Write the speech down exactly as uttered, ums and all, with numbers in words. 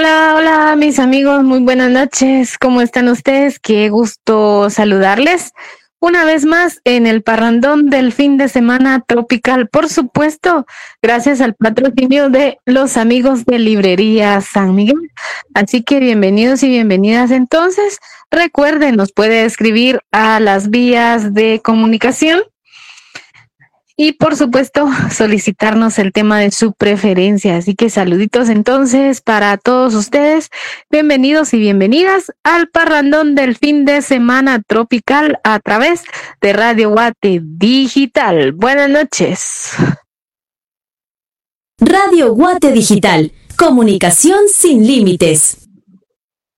Hola, hola mis amigos, muy buenas noches. ¿Cómo están ustedes? Qué gusto saludarles una vez más en el parrandón del fin de semana tropical, por supuesto, gracias al patrocinio de los amigos de Librería San Miguel. Así que bienvenidos y bienvenidas. Entonces, recuerden, nos puede escribir a las vías de comunicación y por supuesto solicitarnos el tema de su preferencia. Así que saluditos entonces para todos ustedes. Bienvenidos y bienvenidas al parrandón del fin de semana tropical a través de Radio Guate Digital. Buenas noches. Radio Guate Digital. Comunicación sin límites.